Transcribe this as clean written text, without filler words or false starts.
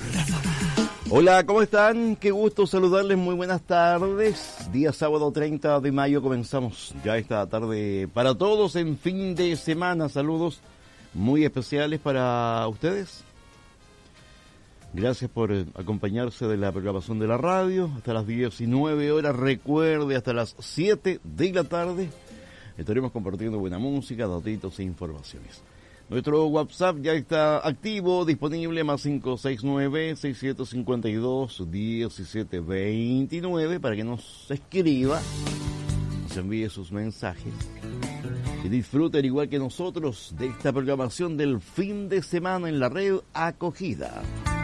Hola, ¿cómo están? Qué gusto saludarles, muy buenas tardes. Día sábado 30 de mayo comenzamos ya esta tarde para todos en fin de semana. Saludos muy especiales para ustedes. Gracias por acompañarse de la programación de la radio hasta las 19 horas. Recuerde, hasta las 7 de la tarde estaremos compartiendo buena música, datitos e informaciones. Nuestro WhatsApp ya está activo, disponible, más 569-6752-1729, para que nos escriba, nos envíe sus mensajes y disfruten igual que nosotros de esta programación del fin de semana en la red Acogida.